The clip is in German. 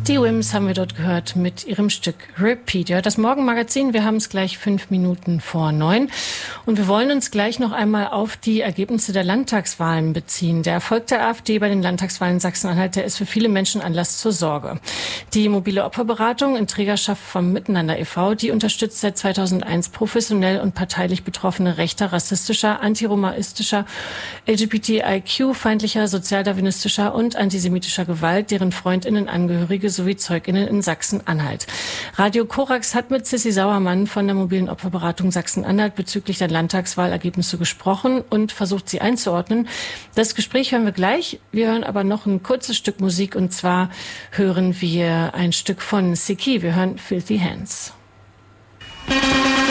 Die Wims haben wir dort gehört mit ihrem Stück Repeat. Ja, das Morgenmagazin, wir haben es gleich 5 Minuten vor 9. Und wir wollen uns gleich noch einmal auf die Ergebnisse der Landtagswahlen beziehen. Der Erfolg der AfD bei den Landtagswahlen in Sachsen-Anhalt, der ist für viele Menschen Anlass zur Sorge. Die mobile Opferberatung in Trägerschaft vom Miteinander e.V., die unterstützt seit 2001 professionell und parteilich Betroffene rechter, rassistischer, antiromaistischer, LGBTIQ-feindlicher, sozialdarwinistischer und antisemitischer Gewalt, deren FreundInnen, Angehörige sowie ZeugInnen in Sachsen-Anhalt. Radio Korax hat mit Sissi Sauermann von der mobilen Opferberatung Sachsen-Anhalt bezüglich der Landtagswahlergebnisse gesprochen und versucht, sie einzuordnen. Das Gespräch hören wir gleich. Wir hören aber noch ein kurzes Stück Musik, und zwar hören wir ein Stück von Siki. Wir hören Filthy Hands.